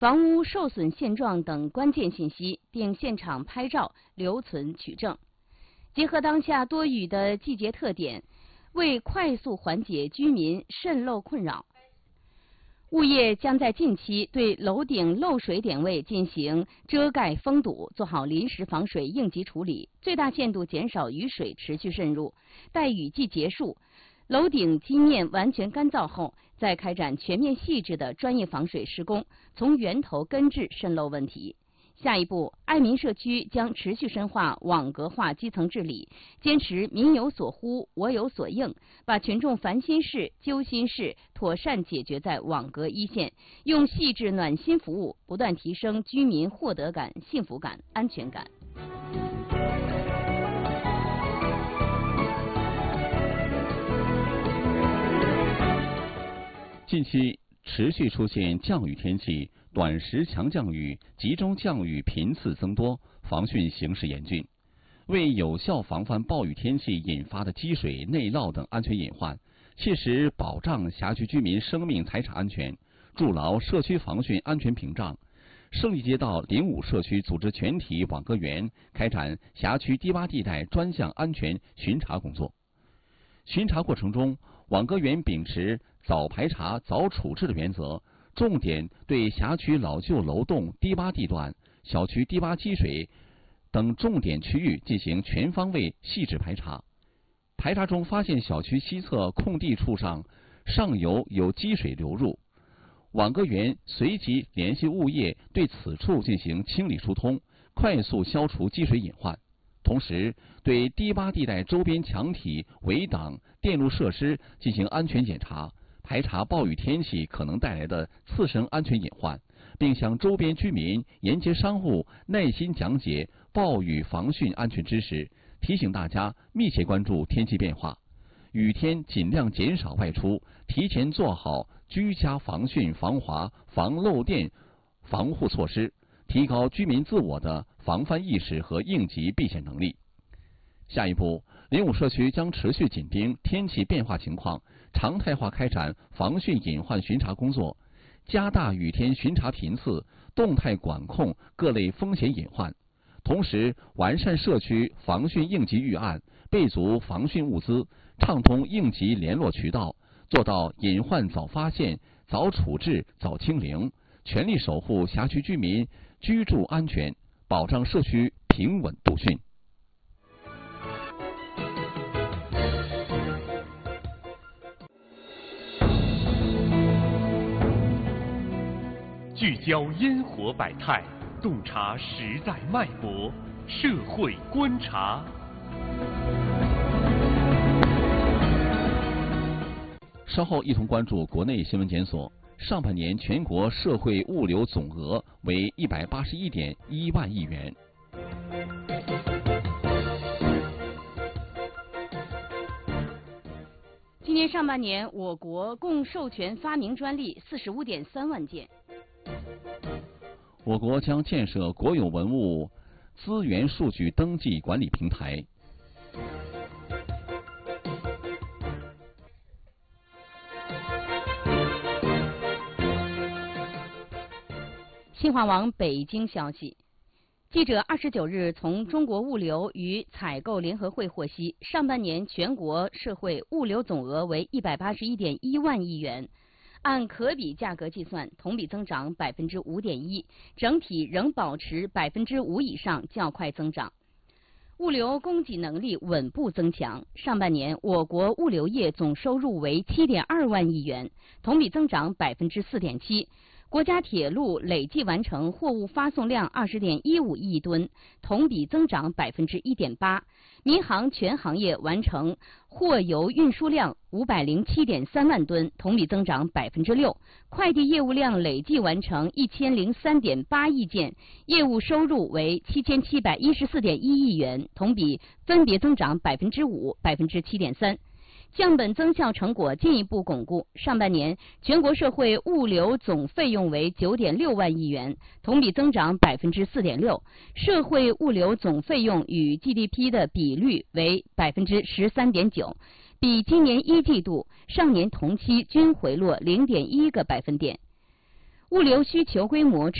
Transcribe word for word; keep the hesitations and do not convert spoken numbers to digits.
房屋受损现状等关键信息，并现场拍照留存取证。结合当下多雨的季节特点，为快速缓解居民渗漏困扰，物业将在近期对楼顶漏水点位进行遮盖封堵，做好临时防水应急处理，最大限度减少雨水持续渗入。待雨季结束，楼顶基面完全干燥后，再开展全面细致的专业防水施工，从源头根治渗漏问题。下一步，爱民社区将持续深化网格化基层治理，坚持民有所呼，我有所应，把群众烦心事、揪心事妥善解决在网格一线，用细致暖心服务，不断提升居民获得感、幸福感、安全感。 近期持续出现降雨天气，短时强降雨、集中降雨频次增多，防汛形势严峻。为有效防范暴雨天气引发的积水、内涝等安全隐患，切实保障辖区居民生命财产安全，筑牢社区防汛安全屏障，胜利街道零五社区组织全体网格员开展辖区低洼地带专项安全巡查工作。巡查过程中，网格员秉持早排查、早处置的原则，重点对辖区老旧楼栋、低洼地段、小区低洼积水等重点区域进行全方位细致排查。排查中发现小区西侧空地处上上游有积水流入，网格员随即联系物业对此处进行清理疏通，快速消除积水隐患。同时，对低洼地带周边墙体、围挡、电路设施进行安全检查，排查暴雨天气可能带来的次生安全隐患，并向周边居民、沿街商户耐心讲解暴雨防汛安全知识，提醒大家密切关注天气变化，雨天尽量减少外出，提前做好居家防汛、防滑、防漏电防护措施，提高居民自我的防范意识和应急避险能力。下一步，零五社区将持续紧盯天气变化情况，常态化开展防汛隐患巡查工作，加大雨天巡查频次，动态管控各类风险隐患。同时，完善社区防汛应急预案，备足防汛物资，畅通应急联络渠道，做到隐患早发现、早处置、早清零，全力守护辖区居民居住安全，保障社区平稳度汛。 聚焦烟火百态，洞察时代脉搏，社会观察。 稍后一同关注国内新闻检索。上半年全国社会物流总额为一百八十一点一万亿元。 今年上半年，我国共授权发明专利四十五点三万件。 我国将建设国有文物资源数据登记管理平台。 新华网北京消息，记者二十九日从中国物流与采购联合会获悉，上半年全国社会物流总额为一百八十一点一万亿元，按可比价格计算，同比增长百分之五点一，整体仍保持百分之五以上较快增长。物流供给能力稳步增强，上半年我国物流业总收入为七点二万亿元，同比增长百分之四点七。国家铁路累计完成货物发送量二十点一五亿吨，同比增长百分之一点八。民航全行业完成货邮运输量五百零七点三万吨，同比增长百分之六。快递业务量累计完成一千零三点八亿件，业务收入为七千七百一十四点一亿元，同比分别增长百分之五、百分之七点三。降本增效成果进一步巩固，上半年全国社会物流总费用为九点六万亿元，同比增长百分之四点六，社会物流总费用与 G D P 的比率为百分之十三点九，比今年一季度、上年同期均回落零点一个百分点。 物流需求规模